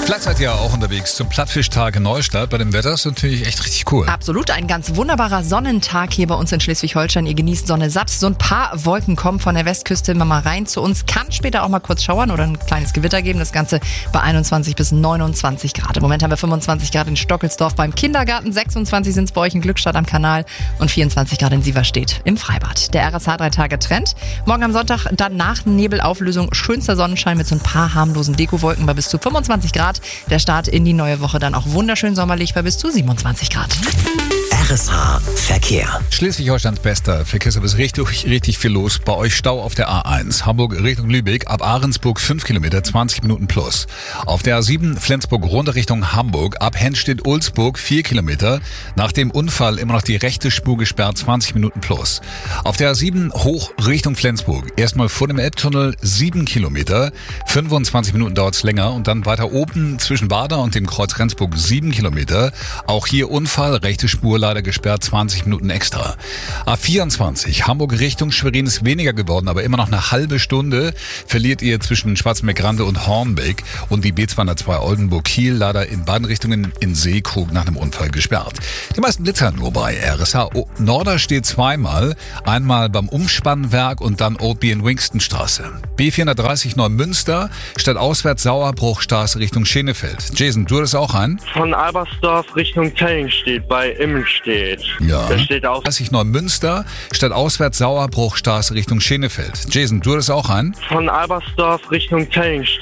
Vielleicht seid ihr auch unterwegs zum Plattfischtag in Neustadt. Bei dem Wetter ist natürlich echt richtig cool. Absolut, ein ganz wunderbarer Sonnentag hier bei uns in Schleswig-Holstein. Ihr genießt Sonne satt. So ein paar Wolken kommen von der Westküste immer mal rein zu uns. Kann später auch mal kurz schauern oder ein kleines Gewitter geben. Das Ganze bei 21 bis 29 Grad. Im Moment haben wir 25 Grad in Stockelsdorf beim Kindergarten. 26 sind es bei euch in Glückstadt am Kanal und 24 Grad in Sieverstedt im Freibad. Der RSH 3-Tage-Trend. Morgen am Sonntag dann nach Nebelauflösung schönster Sonnenschein mit so ein paar harmlosen Dekowolken bei bis zu 25 Grad. Der Start in die neue Woche dann auch wunderschön sommerlich bei bis zu 27 Grad. RSH Verkehr. Schleswig-Holsteins bester Verkehrsservice, richtig viel los. Bei euch Stau auf der A1, Hamburg Richtung Lübeck, ab Ahrensburg 5 Kilometer, 20 Minuten plus. Auf der A7 Flensburg runter Richtung Hamburg, ab Henstedt-Ulzburg 4 Kilometer. Nach dem Unfall immer noch die rechte Spur gesperrt, 20 Minuten plus. Auf der A7 hoch Richtung Flensburg, erstmal vor dem Elbtunnel 7 Kilometer, 25 Minuten dauert's länger und dann weiter oben zwischen Bader und dem Kreuz Rendsburg 7 Kilometer. Auch hier Unfall, rechte Spur leider gesperrt, 20 Minuten extra. A24, Hamburg Richtung Schwerin ist weniger geworden, aber immer noch eine halbe Stunde verliert ihr zwischen Schwarzenberg-Grande und Hornbeck und die B202 Oldenburg-Kiel leider in beiden Richtungen in Seekrug nach einem Unfall gesperrt. Die meisten Blitzer nur bei RSH. Norder steht zweimal, einmal beim Umspannwerk und dann Old B in Wingstonstraße. B430 Neumünster, statt auswärts Sauerbruchstraße Richtung Schenefeld. Jason, du hattest auch ein? Von Albersdorf Richtung Telling steht, bei Immenstedt. Ja. Da steht auch 30 Neumünster, statt auswärts Sauerbruchstraße Richtung Schenefeld. Jason, du hattest auch ein? von Albersdorf Richtung Telling